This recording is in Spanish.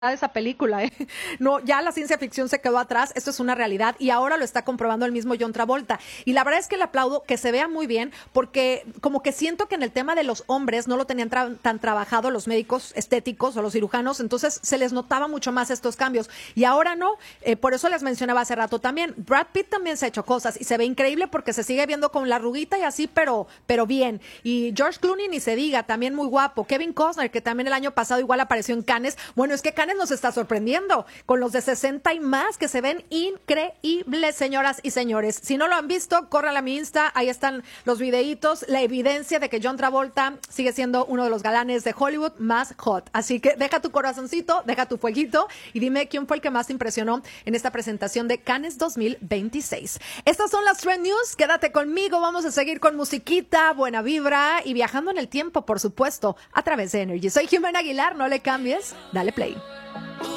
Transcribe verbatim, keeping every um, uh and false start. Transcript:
de esa película, ¿eh? No, ya la ciencia ficción se quedó atrás, esto es una realidad y ahora lo está comprobando el mismo John Travolta. Y la verdad es que le aplaudo que se vea muy bien porque como que siento que en el tema de los hombres no lo tenían tra- tan trabajado los médicos estéticos o los cirujanos, entonces se les notaba mucho más estos cambios. Y ahora no, eh, por eso les mencionaba hace rato también, Brad Pitt también se ha hecho cosas y se ve increíble porque se sigue viendo con la ruguita y así, pero, pero bien. Y George Clooney ni se diga, también muy guapo. Kevin Costner, que también el año pasado igual apareció en Cannes. Bueno, es que Cannes nos está sorprendiendo con los de sesenta y más que se ven increíbles, señoras y señores. Si no lo han visto, corran a mi Insta, ahí están los videitos, la evidencia de que John Travolta sigue siendo uno de los galanes de Hollywood más hot. Así que deja tu corazoncito, deja tu fueguito y dime quién fue el que más te impresionó en esta presentación de Cannes dos mil veintiséis. Estas son las Trend News, quédate conmigo, vamos a seguir con musiquita, buena vibra y viajando en el tiempo, por supuesto, a través de Energy. Soy Jimena Aguilar, no le cambies, dale play.